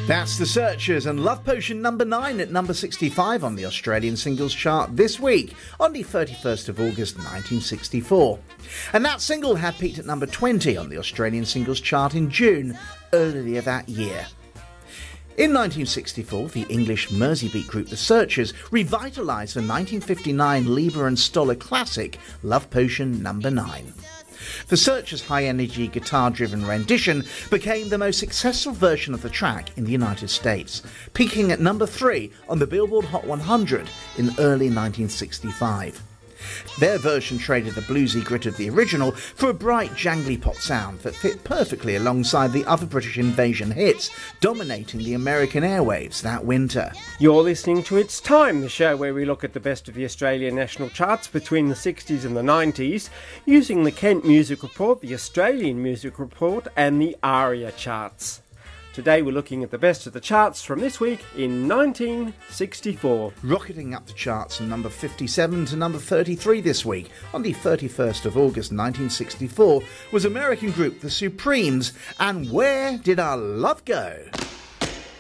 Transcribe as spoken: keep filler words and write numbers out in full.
That's The Searchers and Love Potion number nine at number sixty-five on the Australian singles chart this week on the thirty-first of August nineteen sixty-four. And that single had peaked at number twenty on the Australian singles chart in June earlier that year. In nineteen sixty-four, the English Merseybeat group The Searchers revitalised the nineteen fifty-nine Leiber and Stoller classic Love Potion number nine. The Searchers' high-energy, guitar-driven rendition became the most successful version of the track in the United States, peaking at number three on the Billboard Hot one hundred in early nineteen sixty-five. Their version traded the bluesy grit of the original for a bright, jangly pop sound that fit perfectly alongside the other British Invasion hits dominating the American airwaves that winter. You're listening to It's Time, the show where we look at the best of the Australian national charts between the sixties and the nineties, using the Kent Music Report, the Australian Music Report and the ARIA charts. Today we're looking at the best of the charts from this week in nineteen sixty-four. Rocketing up the charts from number fifty-seven to number thirty-three this week on the thirty-first of August nineteen sixty-four was American group The Supremes and Where Did Our Love Go?